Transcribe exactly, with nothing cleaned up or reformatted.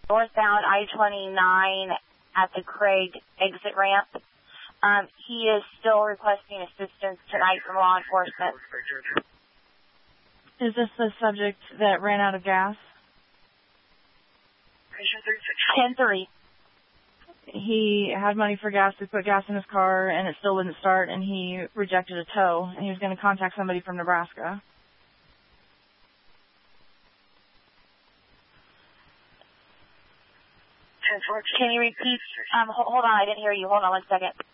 northbound I twenty-nine at the Craig exit ramp. Um, he is still requesting assistance tonight from law enforcement. Is this the subject that ran out of gas? ten three. He had money for gas. We put gas in his car, and it still wouldn't start, and he rejected a tow, and he was going to contact somebody from Nebraska. Can you repeat? Um, hold on, I didn't hear you. Hold on one second.